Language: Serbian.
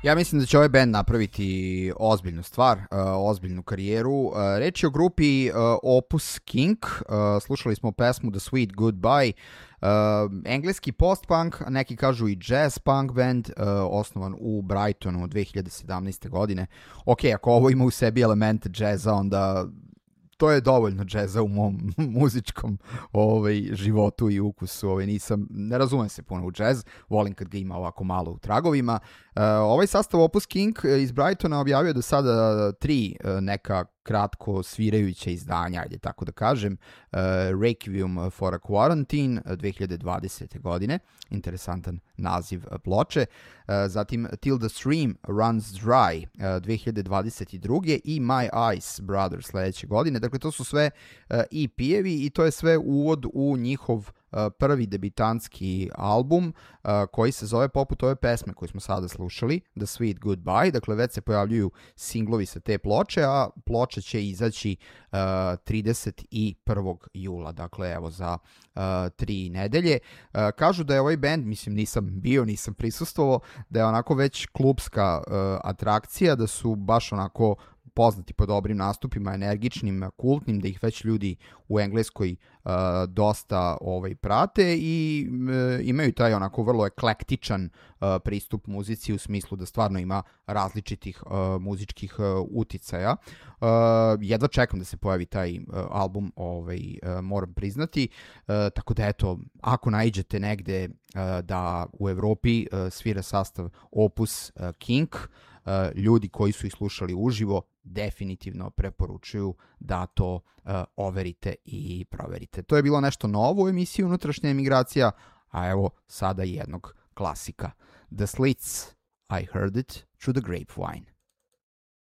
Ja mislim da će ovaj band napraviti ozbiljnu stvar, ozbiljnu karijeru. Reč je o grupi Opus King, slušali smo pesmu The Sweet Goodbye, engleski post-punk, neki kažu i jazz punk band, osnovan u Brightonu 2017. godine. Ok, ako ovo ima u sebi elemente jazza, onda to je dovoljno džeza u mom muzičkom životu i ukusu. Ne razumem se puno u džez, volim kad ga ima ovako malo u tragovima. Ovaj sastav Opus King iz Brightona objavio do sada 3 neka kratko svirajuća izdanja, ajde tako da kažem. Requiem for a Quarantine 2020. godine, interesantan naziv ploče. Zatim Till the Stream Runs Dry 2022. i My Eyes Brothers sledeće godine. Dakle, to su sve EP-evi i to je sve uvod u njihov prvi debitanski album koji se zove poput ove pesme koju smo sada slušali, The Sweet Goodbye. Dakle, već se pojavljuju singlovi sa te ploče, a ploča će izaći 31. jula, dakle evo za 3 nedelje. Kažu da je ovaj band, mislim nisam prisustvovao, da je onako već klubska atrakcija, da su baš onako poznati po dobrim nastupima, energičnim, kultnim, da ih već ljudi u Engleskoj dosta prate i imaju taj onako vrlo eklektičan pristup muzici u smislu da stvarno ima različitih muzičkih uticaja. Jedva čekam da se pojavi taj album, moram priznati, tako da eto, ako naiđete negde da u Evropi svira sastav Opus King, ljudi koji su ih slušali uživo definitivno preporučuju da to overite i proverite. To je bilo nešto novo u emisiji Unutrašnja emigracija, a evo sada jednog klasika. The Slits, I Heard It Through the Grapevine.